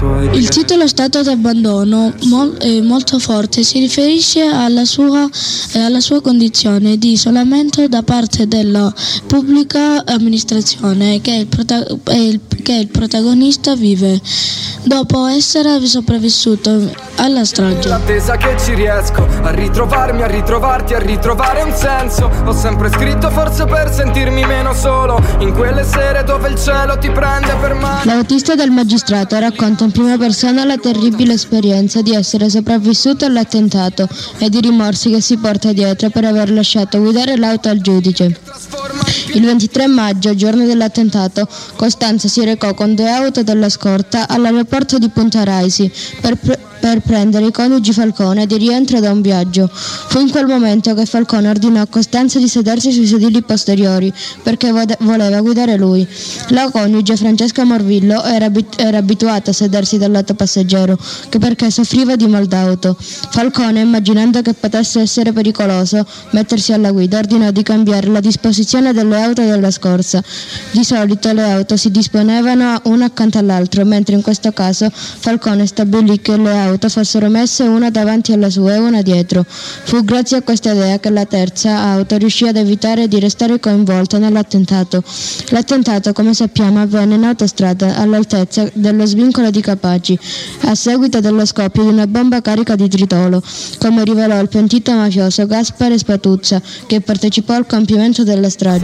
Il titolo Stato d'abbandono è molto forte, si riferisce alla sua condizione di isolamento da parte della pubblica amministrazione che il protagonista vive dopo essere sopravvissuto alla strage. L'attesa che ci riesco a ritrovarmi, a ritrovarti, a ritrovare un senso. Ho sempre scritto forse per sentirmi meno solo in quelle sere dove il cielo ti prende per mano. L'autista del magistrato racconta in prima persona la terribile esperienza di essere sopravvissuto all'attentato e i rimorsi che si porta dietro per aver lasciato guidare l'auto al giudice. Il 23 maggio, giorno dell'attentato, Costanza si recò con 2 auto della scorta all'aeroporto di Punta Raisi per prendere i coniugi Falcone di rientro da un viaggio. Fu in quel momento che Falcone ordinò a Costanza di sedersi sui sedili posteriori perché voleva guidare lui. La coniuge Francesca Morvillo era abituata a sedersi dal lato passeggero che perché soffriva di mal d'auto. Falcone, immaginando che potesse essere pericoloso mettersi alla guida, ordinò di cambiare la disposizione delle auto della scorsa. Di solito le auto si disponevano una accanto all'altra, mentre in questo caso Falcone stabilì che le auto fossero messe una davanti alla sua e una dietro. Fu grazie a questa idea che la terza auto riuscì ad evitare di restare coinvolta nell'attentato. L'attentato, come sappiamo, avvenne in autostrada all'altezza dello svincolo di Capaci, a seguito dello scoppio di una bomba carica di tritolo, come rivelò il pentito mafioso Gaspare Spatuzza, che partecipò al compimento della strage.